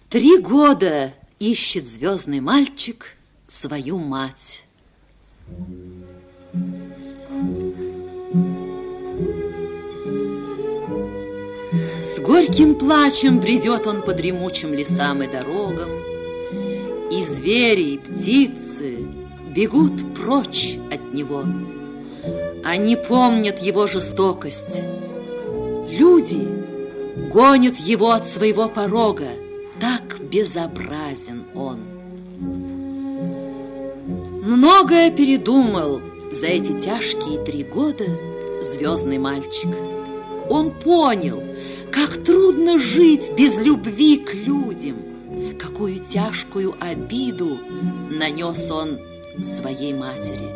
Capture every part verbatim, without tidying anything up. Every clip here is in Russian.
Три года ищет звездный мальчик свою мать. С горьким плачем бредет он по дремучим лесам и дорогам, и звери, и птицы бегут прочь от него. Они помнят его жестокость. Люди гонят его от своего порога. Так безобразен он. Многое передумал за эти тяжкие три года звездный мальчик. Он понял, как трудно жить без любви к людям, какую тяжкую обиду нанес он своей матери.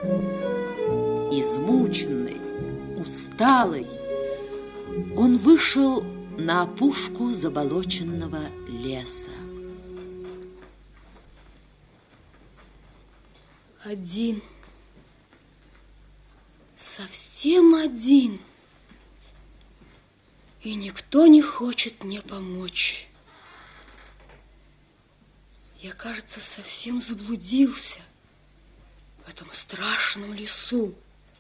Измученный, усталый, он вышел на опушку заболоченного леса. Один, совсем один, и никто не хочет мне помочь. Я, кажется, совсем заблудился в этом страшном лесу.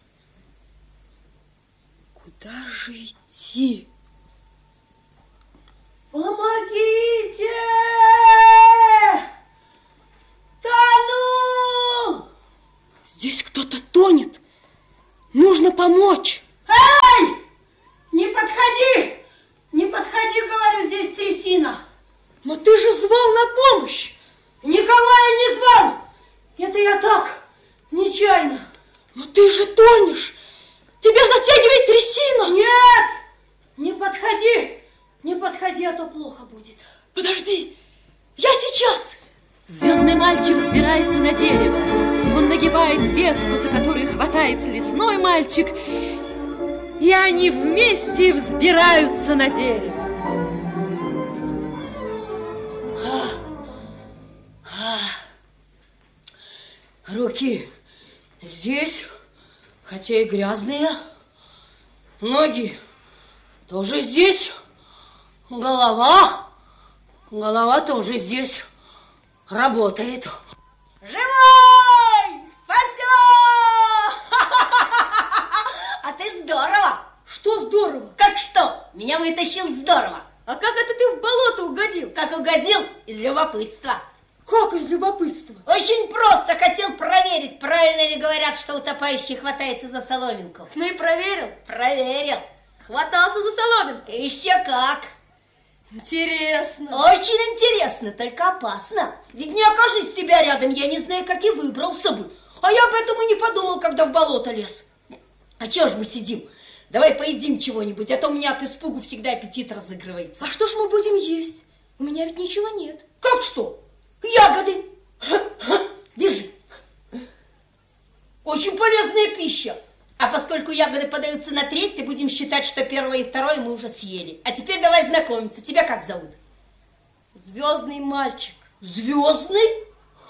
Куда же идти? Помогите! Тону! Здесь кто-то тонет. Нужно помочь. Эй! Не подходи! Не подходи, говорю, здесь трясина. Но ты же звал на помощь. Никого я не звал. Это я так, нечаянно. Но ты же тонешь. Тебя затягивает трясина. Нет! Не подходи! Не подходи, а то плохо будет. Подожди, я сейчас. Звездный мальчик взбирается на дерево. Он нагибает ветку, за которую хватается лесной мальчик, и они вместе взбираются на дерево. А, а, руки здесь, хотя и грязные. Ноги тоже здесь. Голова, голова тоже здесь работает. Живой! Спасен! А ты здорово! Что здорово? Как что? Меня вытащил здорово. А как это ты в болото угодил? Как угодил? Из любопытства. Как из любопытства? Очень просто. Хотел проверить, правильно ли говорят, что утопающий хватается за соломинку. Ну и проверил? Проверил. Хватался за соломинку? Еще как. Интересно. Очень интересно, только опасно. Ведь не окажись тебя рядом, я не знаю, как и выбрался бы. А я поэтому не подумал, когда в болото лез. А чего ж мы сидим? Давай поедим чего-нибудь, а то у меня от испугу всегда аппетит разыгрывается. А что ж мы будем есть? У меня ведь ничего нет. Как что? Ягоды. Держи. Очень полезная пища. А поскольку ягоды подаются на третье, будем считать, что первое и второе мы уже съели. А теперь давай знакомиться. Тебя как зовут? Звездный мальчик. Звездный?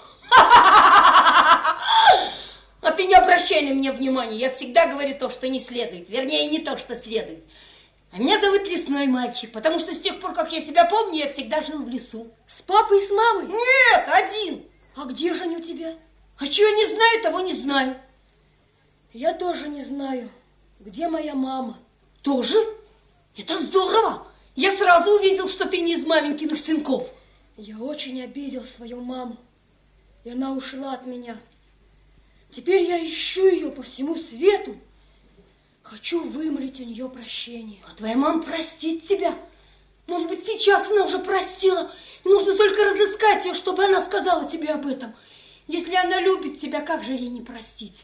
А ты не обращай на меня внимания. Я всегда говорю то, что не следует. Вернее, не то, что следует. А меня зовут Лесной мальчик, потому что с тех пор, как я себя помню, я всегда жил в лесу. С папой и с мамой? Нет, один. А где же они у тебя? А чего не знаю, того не знаю. Я тоже не знаю, где моя мама. Тоже? Это здорово. Я сразу увидел, что ты не из маменькиных сынков. Я очень обидел свою маму, и она ушла от меня. Теперь я ищу ее по всему свету. Хочу вымолить у нее прощение. А твоя мама простит тебя. Может быть, сейчас она уже простила. И нужно только разыскать ее, чтобы она сказала тебе об этом. Если она любит тебя, как же ей не простить?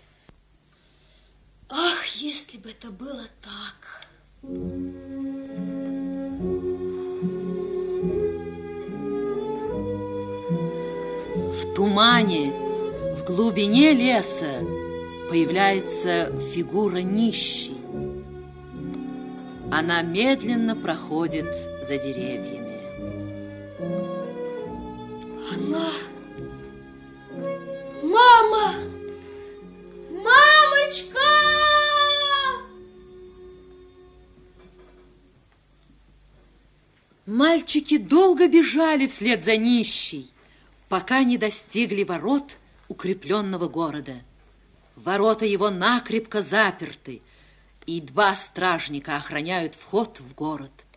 Ах, если бы это было так. В тумане, в глубине леса появляется фигура нищей. Она медленно проходит за деревьями. Она... Мама! Мамочка! Мальчики долго бежали вслед за нищей, пока не достигли ворот укрепленного города. Ворота его накрепко заперты, и два стражника охраняют вход в город.